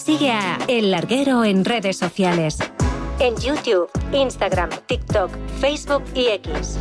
Sigue a El Larguero en redes sociales. En YouTube, Instagram, TikTok, Facebook y X.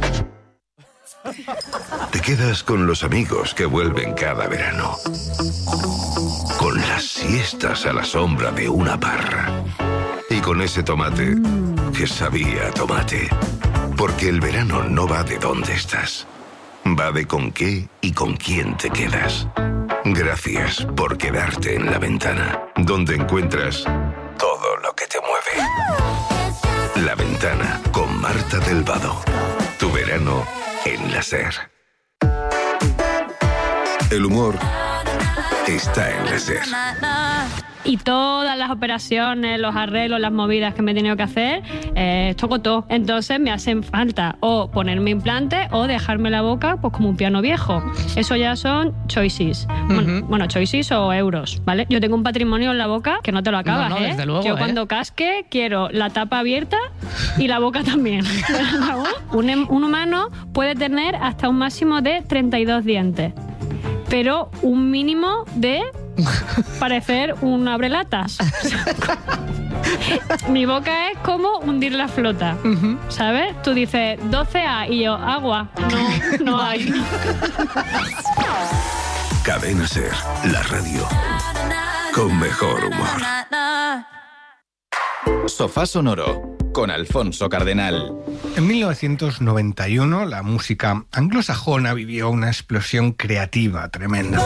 Te quedas con los amigos que vuelven cada verano. Con las siestas a la sombra de una parra. Y con ese tomate que sabía a tomate. Porque el verano no va de dónde estás. Va de con qué y con quién te quedas. Gracias por quedarte en La Ventana, donde encuentras todo lo que te mueve. La Ventana, con Marta del Vado. Tu verano en la SER. El humor está en la SER. Y todas las operaciones, los arreglos, las movidas que me he tenido que hacer, toco todo. Entonces me hacen falta o ponerme implante o dejarme la boca pues como un piano viejo. Eso ya son choices. Bueno, choices o euros, ¿vale? Yo tengo un patrimonio en la boca que no te lo acabas, no, desde luego, Yo cuando casque quiero la tapa abierta y la boca también. Un humano puede tener hasta un máximo de 32 dientes, pero un mínimo de parecer un abrelatas. Mi boca es como hundir la flota, ¿sabes? Tú dices 12A y yo, agua. No hay. Cadena SER, la radio con mejor humor. Sofá Sonoro con Alfonso Cardenal. En 1991 la música anglosajona vivió una explosión creativa tremenda.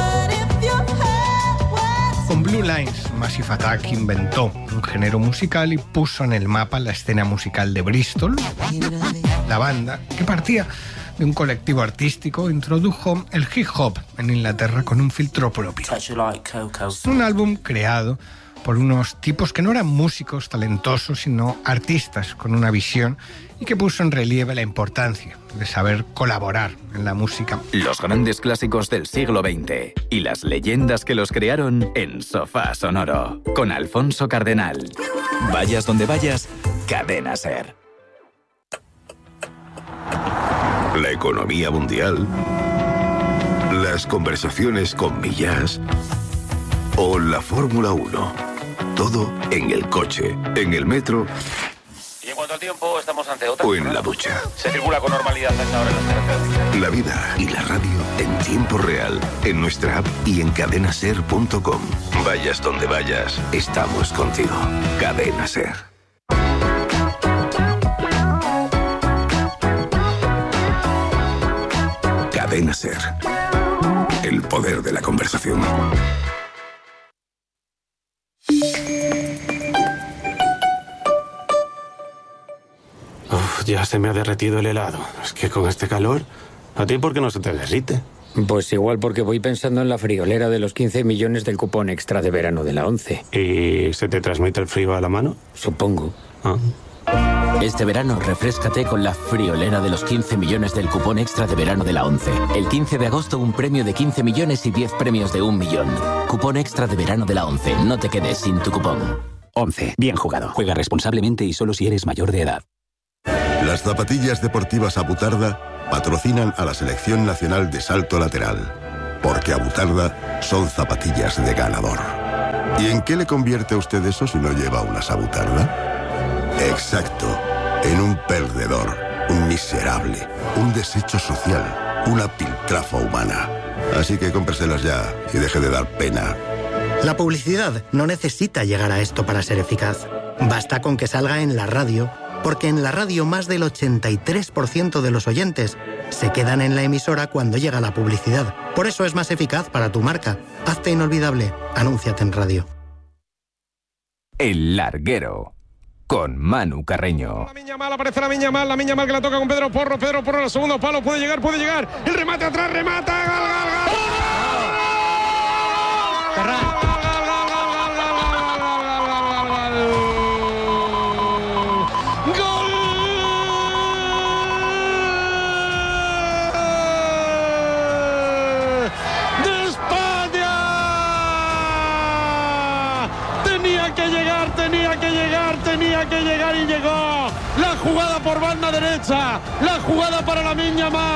Con Blue Lines, Massive Attack inventó un género musical y puso en el mapa la escena musical de Bristol. La banda, que partía de un colectivo artístico, introdujo el hip hop en Inglaterra con un filtro propio. Un álbum creado por unos tipos que no eran músicos talentosos, sino artistas con una visión, y que puso en relieve la importancia de saber colaborar en la música. Los grandes clásicos del siglo XX y las leyendas que los crearon en Sofá Sonoro con Alfonso Cardenal. Vayas donde vayas, Cadena SER. La economía mundial, las conversaciones con Millás o la Fórmula 1. Todo en el coche, en el metro. Y en cuanto al tiempo, estamos ante otra. O en la ducha. Se circula con normalidad a esta hora en las carreteras. La vida y la radio en tiempo real, en nuestra app y en cadenaser.com. Vayas donde vayas, estamos contigo. Cadena SER. Cadena SER. El poder de la conversación. Ya se me ha derretido el helado. Es que con este calor, ¿a ti por qué no se te derrite? Pues igual porque voy pensando en la friolera de los 15 millones del cupón extra de verano de la 11. ¿Y se te transmite el frío a la mano? Supongo. Este verano, refréscate con la friolera de los 15 millones del cupón extra de verano de la 11. El 15 de agosto, un premio de 15 millones y 10 premios de 1 millón. Cupón extra de verano de la 11. No te quedes sin tu cupón. 11. Bien jugado. Juega responsablemente y solo si eres mayor de edad. Las zapatillas deportivas Abutarda patrocinan a la Selección Nacional de Salto Lateral, porque Abutarda son zapatillas de ganador. ¿Y en qué le convierte a usted eso si no lleva unas Abutarda? Exacto, en un perdedor, un miserable, un desecho social, una piltrafa humana. Así que cómpreselas ya y deje de dar pena. La publicidad no necesita llegar a esto para ser eficaz. Basta con que salga en la radio, porque en la radio más del 83% de los oyentes se quedan en la emisora cuando llega la publicidad. Por eso es más eficaz para tu marca. Hazte inolvidable. Anúnciate en radio. El Larguero con Manu Carreño. Aparece la Miña Mal que la toca con Pedro Porro en el segundo palo, puede llegar, el remate atrás, remata, gol. tenía que llegar y llegó. La jugada por banda derecha, la jugada para Lamine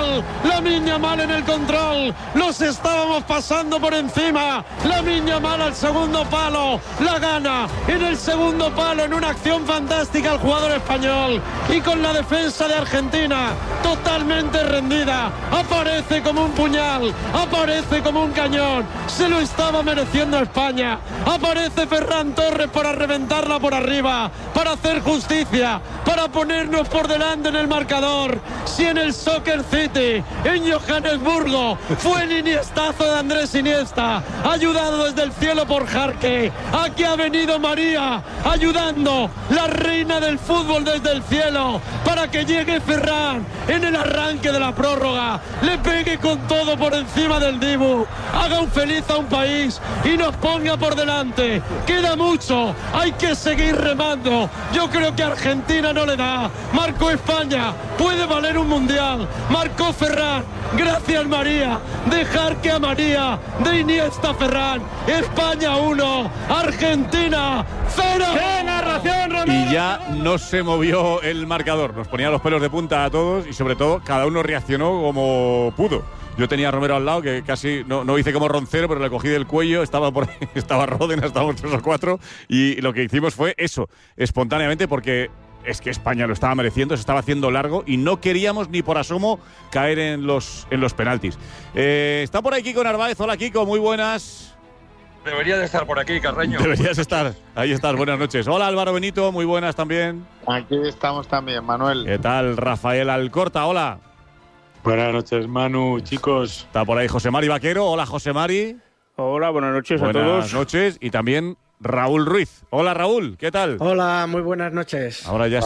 Yamal en el control, los estábamos pasando por encima. Lamine Yamal al segundo palo, la gana en el segundo palo en una acción fantástica el jugador español, y con la defensa de Argentina totalmente rendida, aparece como un puñal, aparece como un cañón, se lo estaba mereciendo España, aparece Ferran Torres para reventarla por arriba, para hacer justicia, para ponernos por delante en el marcador. Si en el Soccer City, en Johannesburgo, fue el iniestazo de Andrés Iniesta, ayudado desde el cielo por Jarque, aquí ha venido María, ayudando, la reina del fútbol desde el cielo, para que llegue Ferran en el arranque de la prórroga, le pegue con todo por encima del Dibu, haga un feliz a un país y nos ponga por delante. Queda mucho, hay que seguir remando. Yo creo que Argentina no le da. Marcó España, puede valer un mundial. Marcó Ferran, gracias María. Dejar que a María, de Iniesta a Ferran. España 1, Argentina 0. ¡Qué narración, Romero! Y ya no se movió el marcador. Nos ponía los pelos de punta a todos y sobre todo cada uno reaccionó como pudo. Yo tenía a Romero al lado, que casi no hice como Roncero, pero le cogí del cuello, estaba por ahí, estaba Ródenas, estábamos 3 o 4, y lo que hicimos fue eso, espontáneamente, porque es que España lo estaba mereciendo, se estaba haciendo largo y no queríamos ni por asomo caer en los penaltis. Está por ahí Kiko Narváez. Hola Kiko, muy buenas. Debería de estar por aquí, Carreño. Deberías estar, ahí estás, buenas noches. Hola Álvaro Benito, muy buenas también. Aquí estamos también, Manuel. ¿Qué tal? Rafael Alcorta, hola. Buenas noches, Manu, chicos. Está por ahí José Mari Vaquero. Hola, José Mari. Hola, buenas noches a todos. Buenas noches. Y también Raúl Ruiz. Hola, Raúl, ¿qué tal? Hola, muy buenas noches. Ahora ya se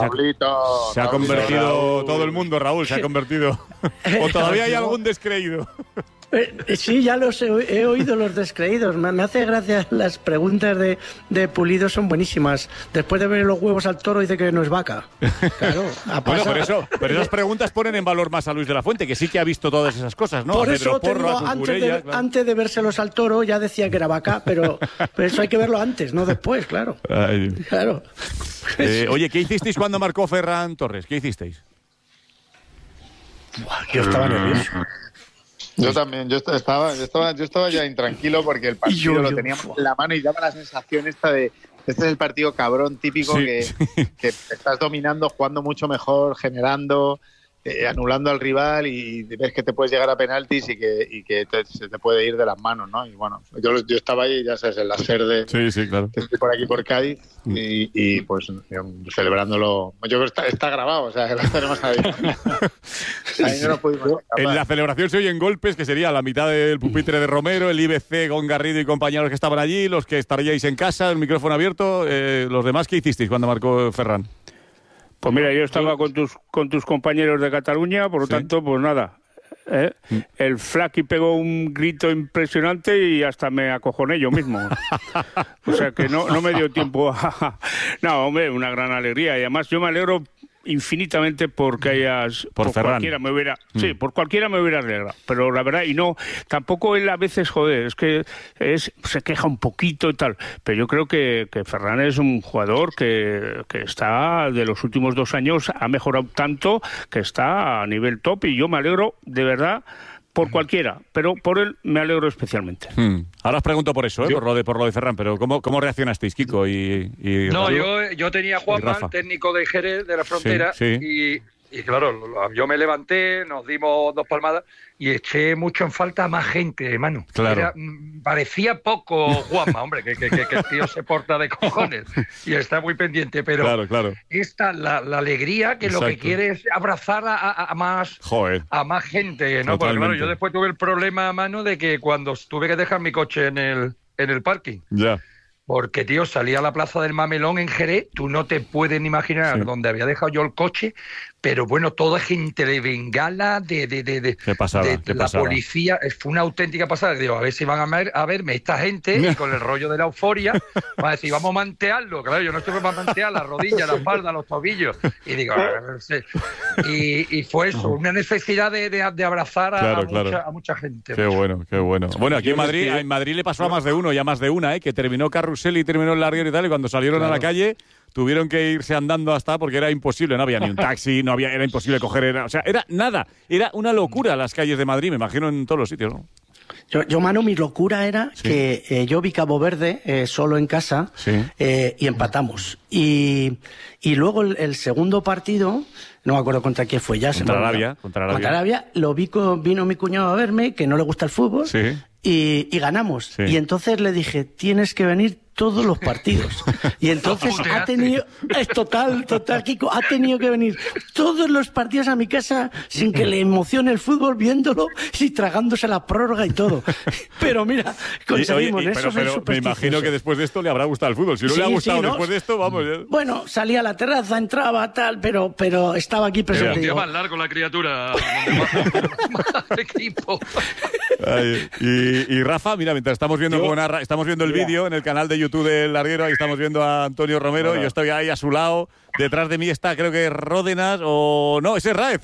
ha convertido todo el mundo, Raúl, se ha convertido. ¿O todavía hay algún descreído? Sí, ya los he oído los descreídos. Me hace gracia las preguntas de Pulido, son buenísimas. Después de ver los huevos al toro dice que no es vaca. Claro, bueno, pero esas preguntas ponen en valor más a Luis de la Fuente, que sí que ha visto todas esas cosas, ¿no? Por eso te digo, antes de vérselos al toro ya decía que era vaca, pero eso hay que verlo antes, no después, claro. Ay. Claro. Oye, ¿qué hicisteis cuando marcó Ferran Torres? ¿Qué hicisteis? Yo estaba nervioso. Yo también, yo estaba ya intranquilo porque el partido lo teníamos en la mano y daba la sensación esta de este es el partido cabrón típico, sí, que estás dominando, jugando mucho mejor, generando, anulando al rival y ves que te puedes llegar a penaltis y que se te puede ir de las manos, ¿no? Y bueno, yo estaba ahí, ya sabes, en la SER de sí, claro, que estoy por aquí por Cádiz y pues celebrándolo. Yo creo que está grabado, o sea, que lo tenemos ahí. Ahí no lo pudimos escapar. En la celebración se oyen golpes, que sería la mitad del pupitre de Romero, el IBC con Garrido y compañeros que estaban allí, los que estaríais en casa, el micrófono abierto. Los demás, ¿qué hicisteis cuando marcó Ferran? Pues mira, yo estaba con tus compañeros de Cataluña, por lo tanto, pues nada. El Flaky pegó un grito impresionante y hasta me acojoné yo mismo. O sea que no me dio tiempo a... No, hombre, una gran alegría. Y además yo me alegro infinitamente porque hayas... Por cualquiera me hubiera... Sí, por cualquiera me hubiera alegrado. Pero la verdad, y no... Tampoco él a veces, joder, es que se queja un poquito y tal. Pero yo creo que Ferran es un jugador que está, de los últimos 2 años, ha mejorado tanto que está a nivel top y yo me alegro, de verdad... Por cualquiera, pero por él me alegro especialmente. Ahora os pregunto por eso, por lo de Ferran, pero ¿cómo reaccionasteis, Kiko y No, yo tenía a Juanma, técnico de Jerez, de la Frontera, sí. Y claro, yo me levanté, nos dimos 2 palmadas y eché mucho en falta a más gente, Manu. Claro. Parecía poco Juanma, hombre, que el tío se porta de cojones y está muy pendiente, pero claro. esta la alegría que Exacto. Lo que quiere es abrazar a más gente, ¿no? Porque claro, yo después tuve el problema, Manu, de que cuando tuve que dejar mi coche en el parking. Ya. Porque, tío, salí a la Plaza del Mamelón en Jerez, tú no te puedes ni imaginar dónde había dejado yo el coche, pero bueno, toda gente de bengala, de la policía, fue una auténtica pasada. Digo, a ver si van a verme esta gente y con el rollo de la euforia, van a decir, vamos a mantearlo. Claro, yo no estoy para mantear las rodillas, la espalda, los tobillos. Y digo, y fue eso, una necesidad de abrazar a mucha gente. Qué bueno. Bueno, aquí en Madrid le pasó a más de uno y a más de una, que terminó Carrusel y terminó el larguero y tal, y cuando salieron a la calle... tuvieron que irse andando hasta porque era imposible, no había ni un taxi, era imposible coger, era nada, era una locura las calles de Madrid, me imagino en todos los sitios, ¿no? Yo, Manu, mi locura era que yo vi Cabo Verde solo en casa y empatamos. Y luego el segundo partido, no me acuerdo contra quién fue ya. Contra Arabia. Vino mi cuñado a verme, que no le gusta el fútbol, y ganamos. Sí. Y entonces le dije, tienes que venir todos los partidos. Y entonces es total, Kiko, ha tenido que venir todos los partidos a mi casa sin que le emocione el fútbol, viéndolo y tragándose la prórroga y todo. Pero mira, conseguimos eso. Pero me imagino que después de esto le habrá gustado el fútbol. Si no le ha gustado después de esto, vamos. Ya. Bueno, salía a la terraza, entraba, tal, pero estaba aquí presente. Un día más largo la criatura. Más equipo. Y Rafa, mira, mientras estamos viendo estamos viendo el vídeo en el canal de YouTube del Larguero, ahí estamos viendo a Antonio Romero, yo estoy ahí a su lado, detrás de mí está, creo que Ródenas, o no, es Herráez.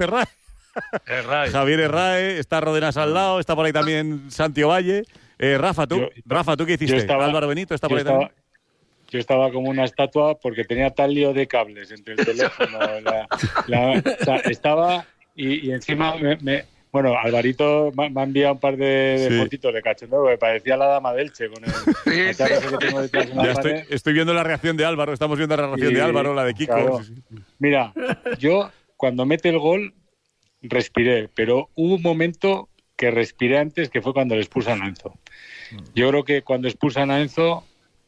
Javier Herráez, está Ródenas al lado, está por ahí también Santi Ovalle. Rafa, ¿tú qué hiciste? Álvaro Benito está por ahí también. Yo estaba como una estatua porque tenía tal lío de cables entre el teléfono, o sea, estaba y encima Bueno, Alvarito me ha enviado un par de fotitos de cachondeo que parecía la dama de Elche con el que tengo detrás en la pared. Estoy viendo la reacción de Álvaro, estamos viendo la reacción de Álvaro, la de Kiko. Claro. Mira, yo cuando mete el gol respiré, pero hubo un momento que respiré antes, que fue cuando le expulsan a Enzo. Yo creo que cuando expulsan a Enzo,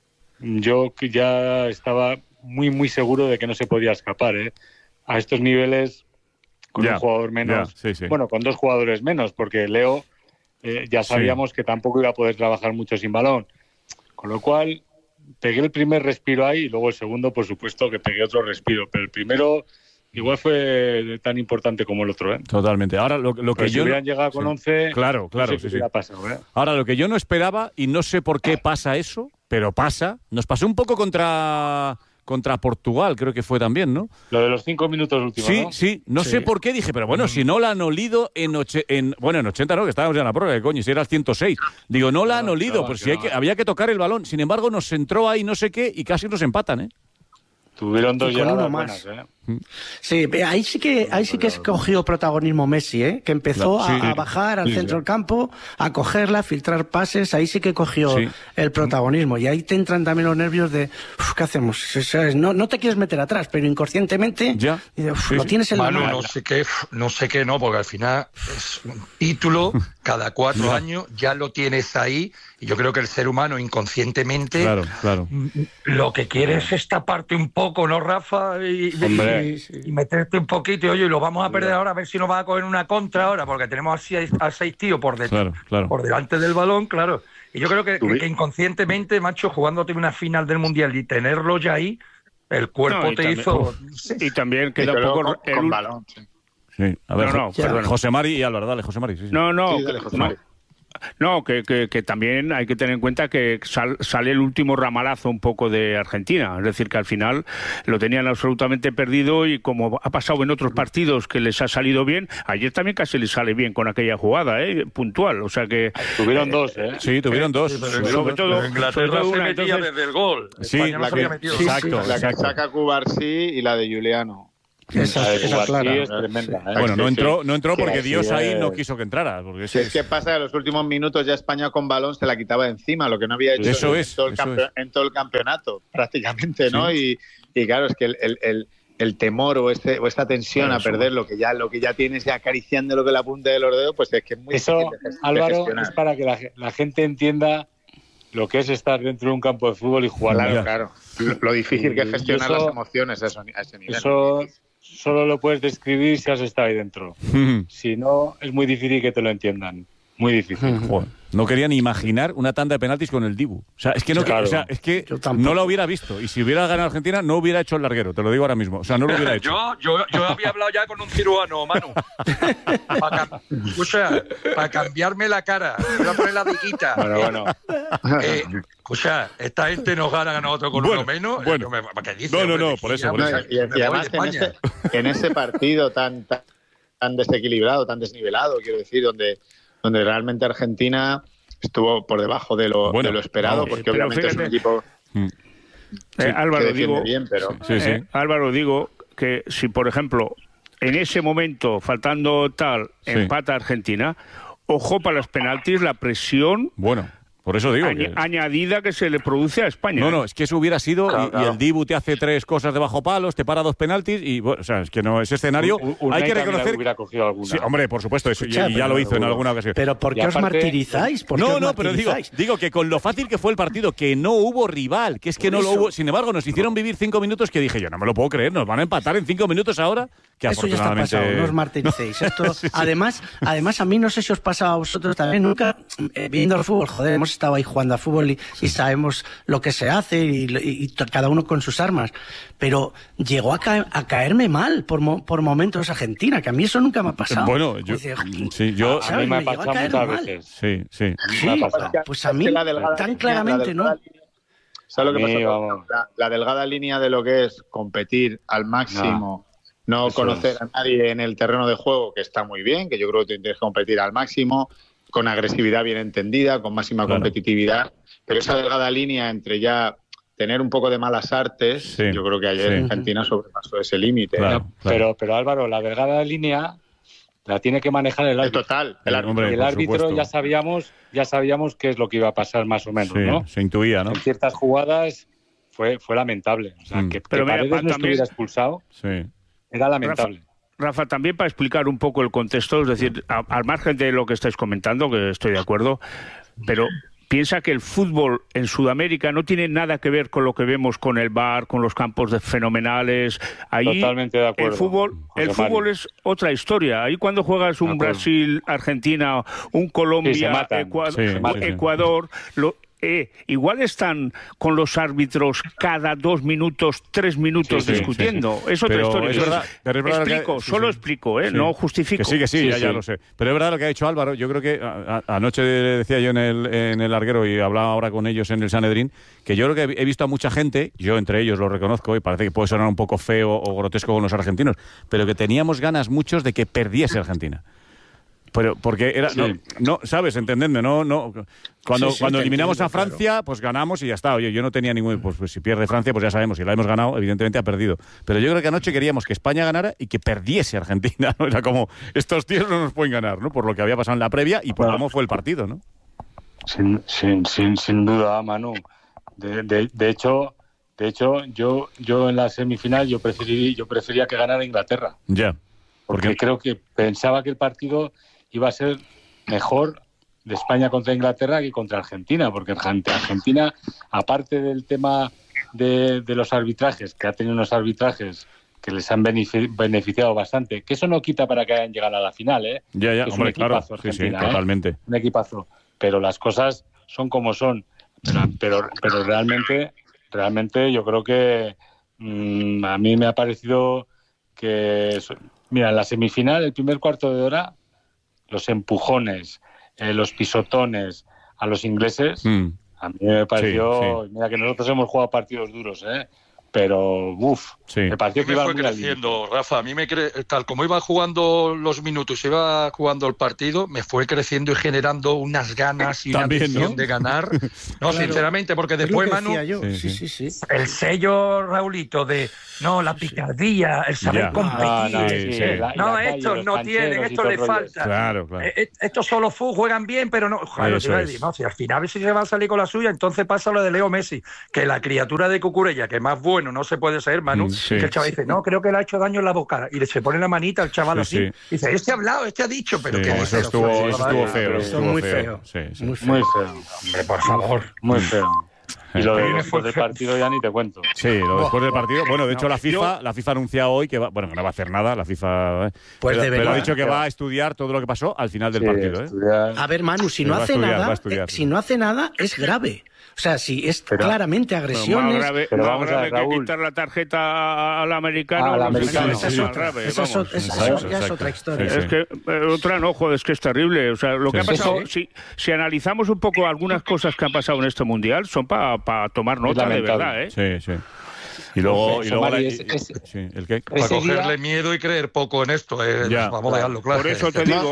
yo ya estaba muy, muy seguro de que no se podía escapar, ¿eh? A estos niveles... Con un jugador menos, bueno, con dos jugadores menos, porque Leo ya sabíamos que tampoco iba a poder trabajar mucho sin balón. Con lo cual, pegué el primer respiro ahí y luego el segundo, por supuesto, que pegué otro respiro. Pero el primero igual fue tan importante como el otro, ¿eh? Totalmente. Ahora, lo que si hubieran llegado con 11, claro, no sé qué hubiera pasado, ¿eh? Ahora, lo que yo no esperaba, y no sé por qué pasa eso, pero pasa, nos pasó un poco contra Portugal, creo que fue también, ¿no? Lo de los 5 minutos últimos, ¿no? Sí, no sé por qué, dije, pero bueno, si no la han olido en 80 no, que estábamos ya en la prórroga, coño, si era el 106. Digo, no la han olido, pero si había que tocar el balón. Sin embargo, nos entró ahí no sé qué y casi nos empatan, ¿eh? Tuvieron dos llegadas más. Buenas, Sí, ahí sí que escogió protagonismo Messi, ¿eh? Que empezó a bajar al centro del campo, a cogerla, a filtrar pases, ahí sí que cogió el protagonismo. Y ahí te entran también los nervios de, ¿qué hacemos? ¿Sabes? No te quieres meter atrás, pero inconscientemente lo tienes en la mano. No sé qué, porque al final es un título, cada 4 años ya lo tienes ahí, y yo creo que el ser humano inconscientemente lo que quiere es esta parte un poco, ¿no, Rafa? Y meterte un poquito, y oye, lo vamos a perder ahora, a ver si nos va a coger una contra ahora, porque tenemos a 6 tíos por delante del balón, claro. Y yo creo que inconscientemente, macho, jugándote una final del Mundial y tenerlo ya ahí, el cuerpo hizo... Y también queda un poco... con balón, Sí, a ver, José Mari y Álvaro, dale, José Mari. Dale, José Mari. No, que también hay que tener en cuenta que sale el último ramalazo un poco de Argentina. Es decir, que al final lo tenían absolutamente perdido y como ha pasado en otros partidos que les ha salido bien, ayer también casi les sale bien con aquella jugada, puntual. O sea que... Tuvieron dos, ¿eh? Sí, tuvieron dos. Sobre todo Inglaterra se metía desde el gol. Sí, la que saca Cubarsí y la de Giuliano. Esa es tremenda. Bueno, no entró porque Dios ahí no quiso que entrara. Porque es que pasa que en los últimos minutos ya España con balón se la quitaba de encima, lo que no había hecho en todo el campeonato, prácticamente, ¿no? Y claro, es que el temor o esta tensión a perder lo que ya tienes ya acariciando lo que la punta de los dedos, pues es que es muy difícil de Álvaro, es para que la gente entienda lo que es estar dentro de un campo de fútbol y jugar. Claro. Lo difícil que es gestionar las emociones a ese nivel. Eso solo lo puedes describir si has estado ahí dentro. Si no, es muy difícil que te lo entiendan. Muy difícil. No quería ni imaginar una tanda de penaltis con el Dibu. O sea, es que no la hubiera visto. Y si hubiera ganado Argentina, no hubiera hecho el larguero. Te lo digo ahora mismo. O sea, no lo hubiera hecho. Yo había hablado ya con un cirujano, Manu. Para cambiarme la cara. Voy a poner la piquita. Bueno. Esta gente nos gana a nosotros con uno menos. ¿Qué dice? No, por eso. Y además en ese partido tan desequilibrado, tan desnivelado, quiero decir, donde realmente Argentina estuvo por debajo de lo esperado, porque obviamente es un equipo... Álvaro, digo, bien, pero... Álvaro, digo que si, por ejemplo, en ese momento, faltando tal, empata Argentina, ojo para los penaltis, la presión... Bueno... Por eso digo añadida que se le produce a España. No, es que eso hubiera sido y el Dibu te hace 3 cosas de bajo palos, te para 2 penaltis y, bueno, o sea, es que no, ese escenario hay que reconocer... Hubiera cogido alguna. Sí, hombre, por supuesto, eso, y ya lo hizo en alguna ocasión. Pero ¿por qué os martirizáis? Pero digo que con lo fácil que fue el partido, que no hubo rival, que es que no lo hubo... Sin embargo, nos hicieron vivir 5 minutos que dije yo, no me lo puedo creer, nos van a empatar en 5 minutos ahora, que eso ya está pasado, no os martiricéis. Esto, además, a mí no sé si os pasa a vosotros también, nunca, viendo el fútbol, joder, hemos estado ahí jugando a fútbol y sabemos lo que se hace y cada uno con sus armas, pero llegó a caerme mal por momentos Argentina, que a mí eso nunca me ha pasado. Bueno, a mí me ha pasado muchas veces. Sí. Pues a mí tan claramente no. ¿Sabes lo que pasa? La delgada línea de lo que es competir al máximo, no conocer a nadie en el terreno de juego, que está muy bien, que yo creo que tienes que competir al máximo, con agresividad bien entendida, con máxima competitividad, pero esa delgada línea entre ya tener un poco de malas artes, yo creo que ayer Argentina sobrepasó ese límite. Claro. Pero Álvaro, la delgada línea la tiene que manejar el árbitro. Total. El árbitro ya sabíamos qué es lo que iba a pasar más o menos, ¿no? Se intuía, ¿no? En ciertas jugadas fue lamentable. O sea, que Paredes no estuviera expulsado era lamentable. Rafa, también para explicar un poco el contexto, es decir, al margen de lo que estáis comentando, que estoy de acuerdo, pero piensa que el fútbol en Sudamérica no tiene nada que ver con lo que vemos con el VAR, con los campos fenomenales. Ahí totalmente de acuerdo. El fútbol es otra historia. Ahí cuando juegas un Brasil-Argentina, un Colombia, Ecuador, igual están con los árbitros cada 2 minutos, 3 minutos discutiendo. Es otra historia. Es verdad, explico, no justifico. Que sí, ya lo sé. Pero es verdad lo que ha dicho Álvaro. Yo creo que anoche decía yo en el larguero y hablaba ahora con ellos en el Sanedrín, que yo creo que he visto a mucha gente, yo entre ellos lo reconozco, y parece que puede sonar un poco feo o grotesco con los argentinos, pero que teníamos ganas muchos de que perdiese Argentina. Pero porque era no sabes, entendedme, cuando eliminamos a Francia, pues ganamos y ya está. Oye, yo no tenía ningún pues si pierde Francia, pues ya sabemos, si la hemos ganado, evidentemente ha perdido. Pero yo creo que anoche queríamos que España ganara y que perdiese Argentina, ¿no? Era como estos tíos no nos pueden ganar, ¿no? Por lo que había pasado en la previa y por cómo fue el partido, ¿no? Sin duda, Manu. De hecho, yo en la semifinal yo prefería que ganara Inglaterra. Ya. Porque creo que pensaba que el partido iba a ser mejor de España contra Inglaterra que contra Argentina, porque Argentina, aparte del tema de los arbitrajes, que ha tenido unos arbitrajes que les han beneficiado bastante, que eso no quita para que hayan llegado a la final, ¿eh? Ya, es un equipazo, Argentina, totalmente. Un equipazo, pero las cosas son como son. Pero realmente yo creo que a mí me ha parecido que... Mira, en la semifinal, el primer cuarto de hora, los empujones, los pisotones a los ingleses, a mí me pareció... Mira que nosotros hemos jugado partidos duros, pero me pareció que iba muy creciendo, Rafa. A mí tal como iba jugando los minutos, iba jugando el partido, me fue creciendo y generando unas ganas y también, una ambición de ganar. No, claro, sinceramente, porque después, Manu, el sello, Raulito, de la picardía, el saber competir. Estos no tienen, esto les falta. Claro. Estos solo juegan bien, pero no. Claro, si al final si se va a salir con la suya, entonces pasa lo de Leo Messi, que la criatura de Cucurella, que más bueno no se puede ser, Manu, que el chaval dice, no, creo que le ha hecho daño en la boca, y se pone la manita al chaval así, y dice, este ha hablado, este ha dicho, pero que eso estuvo feo. Estuvo muy feo. Muy feo. Hombre, por favor. Muy feo. Y lo después del partido ya ni te cuento. Sí, lo después del partido. Bueno, de hecho la FIFA ha anunciado hoy que que no va a hacer nada, la FIFA, pero ha dicho que va a estudiar todo lo que pasó al final del partido. A ver, Manu, si no hace nada, es grave. O sea, si es claramente agresiones... Pero vamos a ver, que quitar la tarjeta al americano. Esa ya es otra historia. Es que otra no, joder, es que es terrible. O sea, lo que ha pasado, si analizamos un poco algunas cosas que han pasado en este mundial, son para tomar nota de verdad, Sí. Y luego Mari, ¿el qué? Para cogerle miedo y creer poco en esto. Vamos a dejarlo claro. Por eso te digo,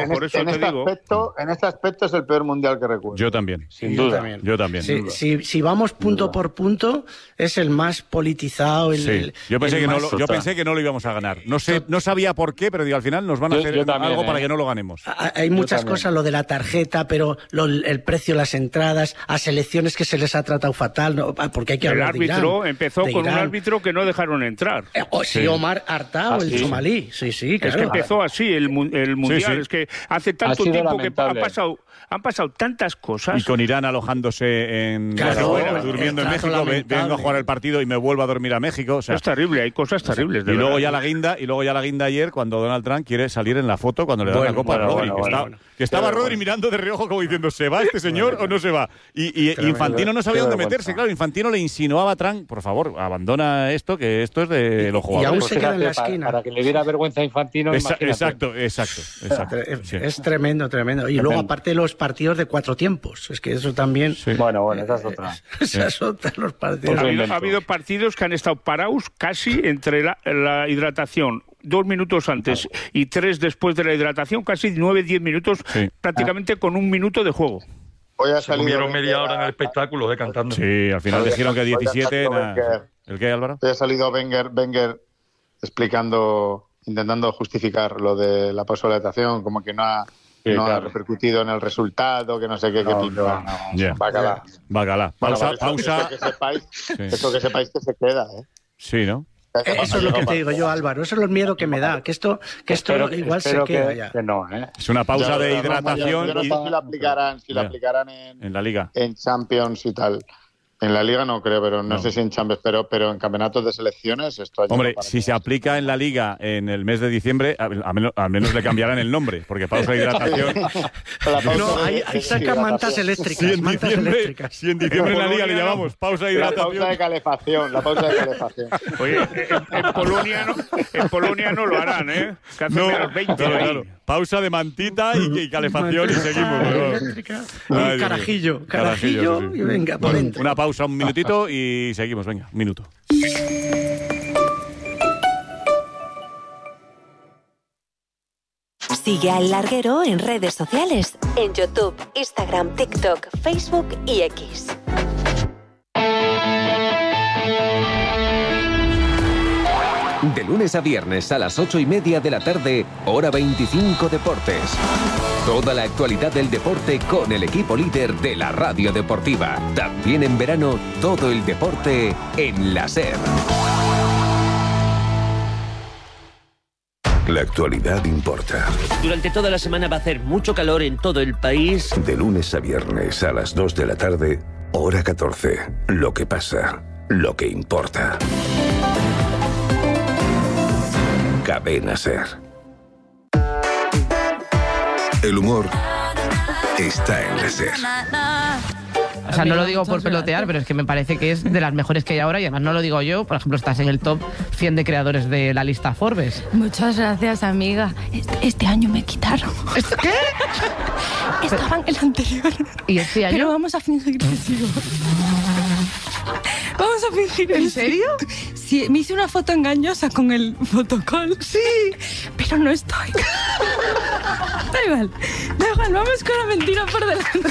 En este aspecto es el peor mundial que recuerdo. Yo también. Sin duda. Yo también. Si vamos punto por punto, es el más politizado. Yo pensé que no lo íbamos a ganar. No sabía por qué, pero digo, al final nos van a hacer algo para que no lo ganemos. Hay muchas cosas, lo de la tarjeta, pero el precio, las entradas, a selecciones que se les ha tratado fatal, porque hay que hablar de Irán. El árbitro empezó con un árbitro que no dejaron entrar. Omar Artao, el somalí. Sí, claro. Es que empezó así el mundial. Es que hace tanto tiempo que han pasado tantas cosas. Y con Irán alojándose en durmiendo en México, vengo a jugar el partido y me vuelvo a dormir a México. O sea, es terrible, hay cosas terribles. Y luego ya la guinda ayer, cuando Donald Trump quiere salir en la foto cuando le da la copa a Rodri. Que estaba Rodri mirando de reojo como diciendo, ¿se va este señor o no se va? Y Infantino no sabía dónde meterse. Claro, Infantino le insinuaba a Trump, por favor, abandona esto, que esto es de los jugadores. Y aún se queda en la esquina. Para que le diera vergüenza a Infantino, Exacto. Es tremendo. Y luego, aparte, los partidos de 4 tiempos. Es que eso también... Sí. Bueno, esa es otra. Esa es otra, los partidos. Ha habido partidos que han estado parados casi entre la hidratación 2 minutos antes y 3 después de la hidratación, casi 9-10 minutos, prácticamente con 1 minuto de juego. Se comieron media hora en el espectáculo cantando. Sí, al final dijeron que 17... ¿El qué, Álvaro? Ha salido Wenger intentando justificar lo de la pausa de hidratación, como que no ha repercutido en el resultado, que no sé qué. Bacala. Pausa. Esto que sepáis que se queda, ¿eh? Sí, ¿no? Eso es lo que te digo yo, Álvaro. Eso es el miedo que me da. Que esto igual se queda ya. Que no, ¿eh? Es una pausa de hidratación. Yo no sé si lo aplicarán en la Liga. En Champions y tal. En la Liga no creo, pero no sé si en Champions, pero en campeonatos de selecciones esto... Hombre, si se aplica en la Liga en el mes de diciembre, al menos le cambiarán el nombre, porque pausa de hidratación... Ahí sacan mantas eléctricas. Si en diciembre en la Liga le llamamos pausa de hidratación... La pausa de calefacción. Oye, en Polonia no lo harán, ¿eh? Que hace menos 20 claro. Pausa de mantita y calefacción y seguimos. Y carajillo y venga, por dentro. Una pausa, un minutito y seguimos. Venga, un minuto. Sigue a El Larguero en redes sociales, en YouTube, Instagram, TikTok, Facebook y X. De lunes a viernes a las 8:30 de la tarde, hora 25 Deportes. Toda la actualidad del deporte con el equipo líder de la radio deportiva. También en verano, todo el deporte en la SER. La actualidad importa. Durante toda la semana va a hacer mucho calor en todo el país. De lunes a viernes a las 2 de la tarde, hora 14. Lo que pasa, lo que importa. Cadena SER. El humor está en la SER. O sea, no lo digo por pelotear, pero es que me parece que es de las mejores que hay ahora y además no lo digo yo. Por ejemplo, estás en el top 100 de creadores de la lista Forbes. Muchas gracias, amiga. Este año me quitaron. ¿Qué? Estaba en el anterior. ¿Y este año? Pero vamos a fingir que sigo. Vamos a fingir. ¿En serio? Sí, me hice una foto engañosa con el fotocall. Sí. Pero no estoy. Da igual, vamos con la mentira por delante.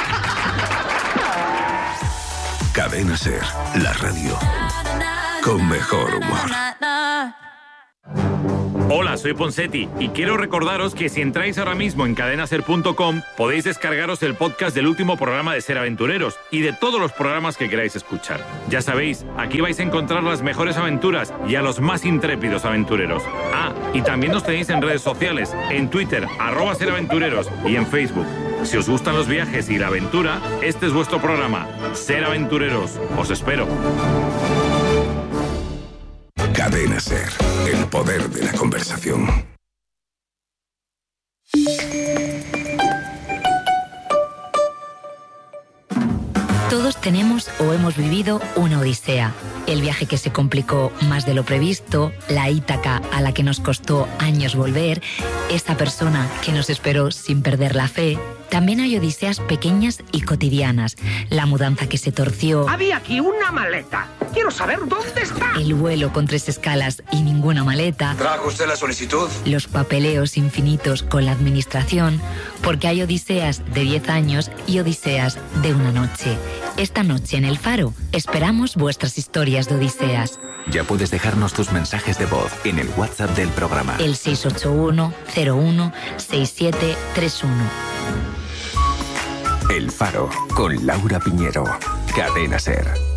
Cadena SER, la radio con mejor humor. Hola, soy Ponseti y quiero recordaros que si entráis ahora mismo en cadenaser.com podéis descargaros el podcast del último programa de Ser Aventureros y de todos los programas que queráis escuchar. Ya sabéis, aquí vais a encontrar las mejores aventuras y a los más intrépidos aventureros. Ah, y también nos tenéis en redes sociales, en Twitter, @SerAventureros y en Facebook. Si os gustan los viajes y la aventura, este es vuestro programa. Ser Aventureros. Os espero. Cadena SER, el poder de la conversación. Todos tenemos o hemos vivido una odisea. El viaje que se complicó más de lo previsto, la Ítaca a la que nos costó años volver, esa persona que nos esperó sin perder la fe. También hay odiseas pequeñas y cotidianas. La mudanza que se torció. Había aquí una maleta quiero saber dónde está. El vuelo con 3 escalas y ninguna maleta. ¿Trajo usted la solicitud? Los papeleos infinitos con la administración. Porque hay odiseas de 10 años y odiseas de una noche. Esta noche en El Faro esperamos vuestras historias de odiseas. Ya puedes dejarnos tus mensajes de voz en el WhatsApp del programa. El 681 01 6731. El Faro, con Laura Piñero. Cadena SER.